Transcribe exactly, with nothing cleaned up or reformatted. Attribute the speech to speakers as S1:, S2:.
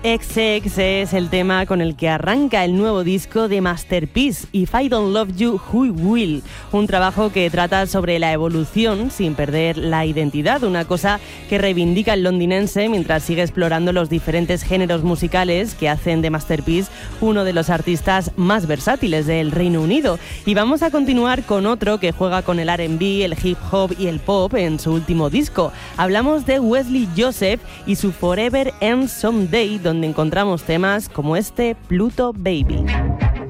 S1: Ex Ex es el tema con el que arranca el nuevo disco de Masterpiece, If I Don't Love You, Who Will, un trabajo que trata sobre la evolución sin perder la identidad, una cosa que reivindica el londinense mientras sigue explorando los diferentes géneros musicales que hacen de Masterpiece uno de los artistas más versátiles del Reino Unido. Y vamos a continuar con otro que juega con el R and B, el hip hop y el pop en su último disco. Hablamos de Wesley Joseph y su Forever Ends Someday, donde encontramos temas como este Pluto Baby.